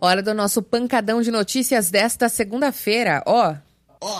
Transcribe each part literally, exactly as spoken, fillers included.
Hora do nosso pancadão de notícias desta segunda-feira. Ó. Ó.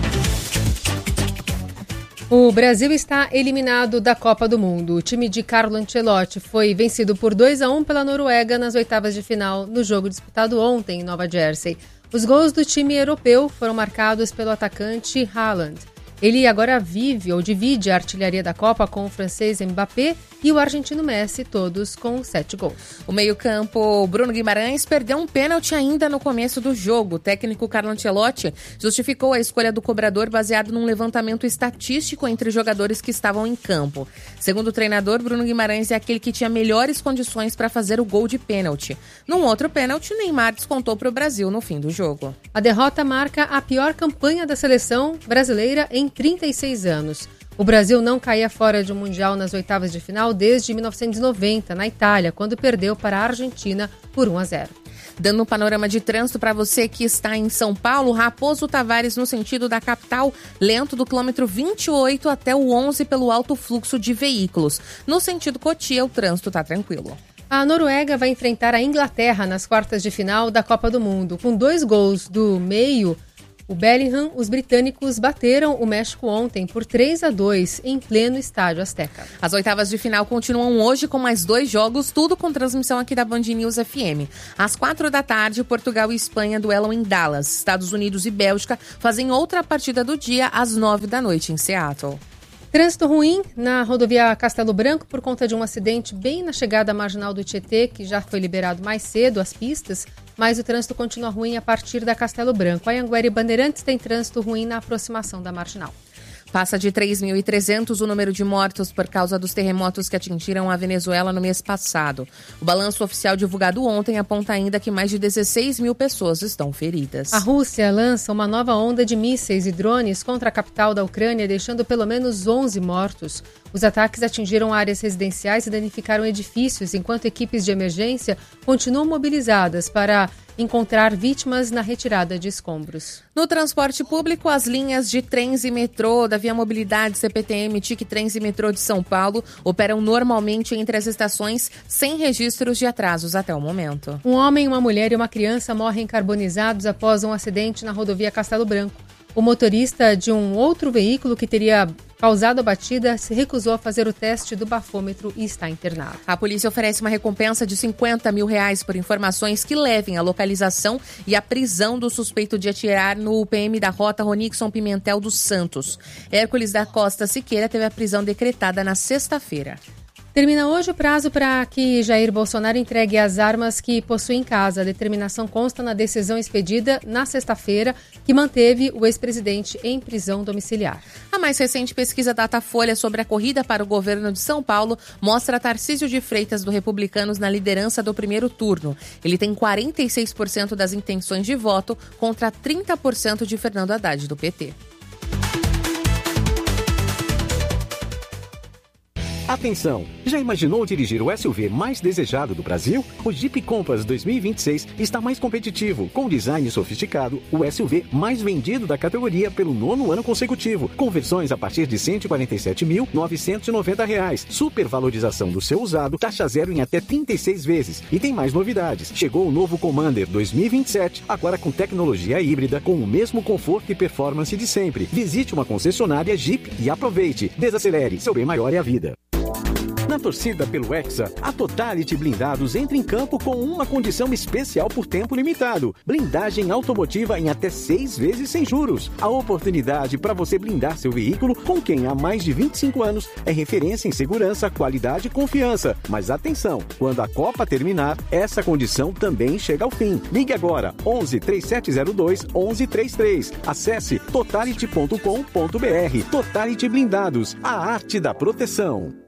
O Brasil está eliminado da Copa do Mundo. O time de Carlo Ancelotti foi vencido por dois a um pela Noruega nas oitavas de final no jogo disputado ontem em Nova Jersey. Os gols do time europeu foram marcados pelo atacante Haaland. Ele agora vive ou divide a artilharia da Copa com o francês Mbappé e o argentino Messi, todos com sete gols. O meio-campo Bruno Guimarães perdeu um pênalti ainda no começo do jogo. O técnico Carlo Ancelotti justificou a escolha do cobrador baseado num levantamento estatístico entre jogadores que estavam em campo. Segundo o treinador, Bruno Guimarães é aquele que tinha melhores condições para fazer o gol de pênalti. Num outro pênalti, Neymar descontou para o Brasil no fim do jogo. A derrota marca a pior campanha da seleção brasileira em trinta e seis anos. O Brasil não caía fora de um Mundial nas oitavas de final desde mil novecentos e noventa, na Itália, quando perdeu para a Argentina por um a zero. Dando um panorama de trânsito para você que está em São Paulo, Raposo Tavares no sentido da capital, lento do quilômetro vinte e oito até o onze pelo alto fluxo de veículos. No sentido Cotia, o trânsito está tranquilo. A Noruega vai enfrentar a Inglaterra nas quartas de final da Copa do Mundo. Com dois gols do meio, o Bellingham, os britânicos bateram o México ontem por três a dois em pleno estádio Azteca. As oitavas de final continuam hoje com mais dois jogos, tudo com transmissão aqui da Band News F M. Às quatro da tarde, Portugal e Espanha duelam em Dallas. Estados Unidos e Bélgica fazem outra partida do dia às nove da noite em Seattle. Trânsito ruim na rodovia Castelo Branco por conta de um acidente bem na chegada à marginal do Tietê, que já foi liberado mais cedo as pistas, mas o trânsito continua ruim a partir da Castelo Branco. A Anhanguera e Bandeirantes tem trânsito ruim na aproximação da marginal. Passa de três mil e trezentos o número de mortos por causa dos terremotos que atingiram a Venezuela no mês passado. O balanço oficial divulgado ontem aponta ainda que mais de dezesseis mil pessoas estão feridas. A Rússia lança uma nova onda de mísseis e drones contra a capital da Ucrânia, deixando pelo menos onze mortos. Os ataques atingiram áreas residenciais e danificaram edifícios, enquanto equipes de emergência continuam mobilizadas para encontrar vítimas na retirada de escombros. No transporte público, as linhas de trens e metrô da Via Mobilidade, C P T M, T I C Trens e Metrô de São Paulo operam normalmente entre as estações sem registros de atrasos até o momento. Um homem, uma mulher e uma criança morrem carbonizados após um acidente na rodovia Castelo Branco. O motorista de um outro veículo que teria causado a batida se recusou a fazer o teste do bafômetro e está internado. A polícia oferece uma recompensa de cinquenta mil reais por informações que levem à localização e à prisão do suspeito de atirar no P M da rota Ronixon Pimentel dos Santos. Hércules da Costa Siqueira teve a prisão decretada na sexta-feira. Termina hoje o prazo para que Jair Bolsonaro entregue as armas que possui em casa. A determinação consta na decisão expedida na sexta-feira, que manteve o ex-presidente em prisão domiciliar. A mais recente pesquisa Datafolha sobre a corrida para o governo de São Paulo mostra Tarcísio de Freitas, do Republicanos, na liderança do primeiro turno. Ele tem quarenta e seis por cento das intenções de voto contra trinta por cento de Fernando Haddad, do P T. Atenção! Já imaginou dirigir o S U V mais desejado do Brasil? O Jeep Compass dois mil e vinte e seis está mais competitivo, com design sofisticado, o S U V mais vendido da categoria pelo nono ano consecutivo, com versões a partir de cento e quarenta e sete mil novecentos e noventa reais. Supervalorização do seu usado, taxa zero em até trinta e seis vezes. E tem mais novidades. Chegou o novo Commander dois mil e vinte e sete, agora com tecnologia híbrida, com o mesmo conforto e performance de sempre. Visite uma concessionária Jeep e aproveite. Desacelere, seu bem maior é a vida. Na torcida pelo Hexa, a Totality Blindados entra em campo com uma condição especial por tempo limitado. Blindagem automotiva em até seis vezes sem juros. A oportunidade para você blindar seu veículo com quem há mais de vinte e cinco anos é referência em segurança, qualidade e confiança. Mas atenção, quando a Copa terminar, essa condição também chega ao fim. Ligue agora, onze, três sete zero dois, onze trinta e três. Acesse totality ponto com ponto br. Totality Blindados, a arte da proteção.